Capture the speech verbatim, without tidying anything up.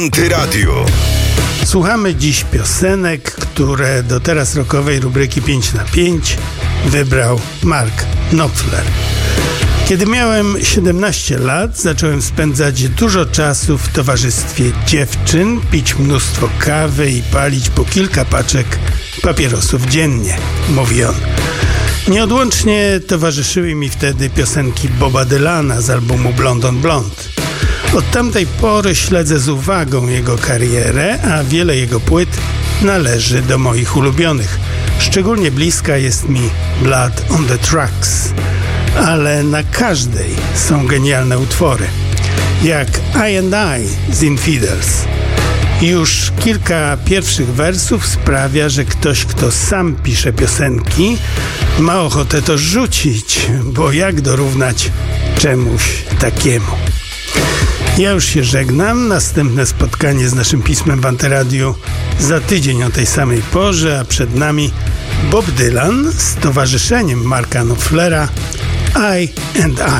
Antyradio. Słuchamy dziś piosenek, które do teraz rockowej rubryki pięć na pięć wybrał Mark Knopfler. Kiedy miałem siedemnaście lat, zacząłem spędzać dużo czasu w towarzystwie dziewczyn, pić mnóstwo kawy i palić po kilka paczek papierosów dziennie, mówi on. Nieodłącznie towarzyszyły mi wtedy piosenki Boba Dylana z albumu Blonde on Blonde. Od tamtej pory śledzę z uwagą jego karierę, a wiele jego płyt należy do moich ulubionych. Szczególnie bliska jest mi Blood on the Tracks, ale na każdej są genialne utwory, jak I and I z Infidels. Już kilka pierwszych wersów sprawia, że ktoś, kto sam pisze piosenki, ma ochotę to rzucić, bo jak dorównać czemuś takiemu? Ja już się żegnam. Następne spotkanie z naszym pismem w Antyradiu za tydzień o tej samej porze, a przed nami Bob Dylan z towarzyszeniem Marka Knopflera I and